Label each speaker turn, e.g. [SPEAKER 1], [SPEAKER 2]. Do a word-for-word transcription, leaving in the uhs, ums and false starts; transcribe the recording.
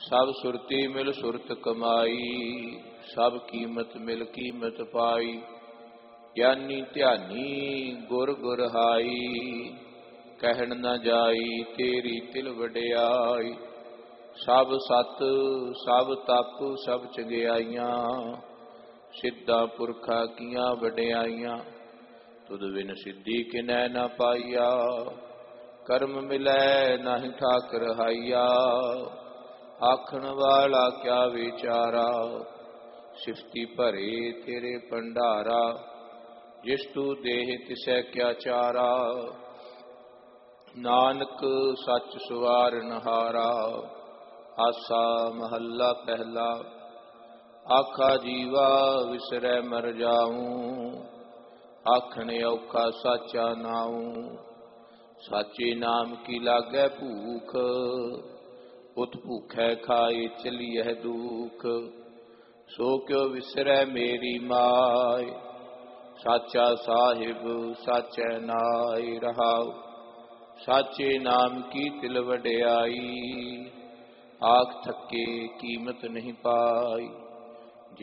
[SPEAKER 1] सब सुरती मिल सुरत कमाई, सब कीमत मिल कीमत पाई। ज्ञानी ध्यानी गुर गुर हाई, कहन न जाई तेरी तिल वडियाई। सब सत सब तप सब चंगियाइयां, सिद्धा पुरखा कियां वडियाइयां। तुद बिन सिद्धि किनै न पाइया, कर्म मिलै नाहि ठाकर हाइया। आखण वाला क्या विचारा, सिफती भरे तेरे भंडारा। जिस तू देह तिसै क्या चारा, नानक सच सुवारन हारा। आसा महला पहला, आखा जीवा विसरै मर जाऊं। आखण औखा साचा नाऊं, साचे नाम की लागै भूख। उत भूखै खाए चलिए दुख, सो क्यों विसरै मेरी माय। साचा साहिब साचै नाय रहाओ, साचे नाम की तिल वडियाई। आख थके कीमत नहीं पाई।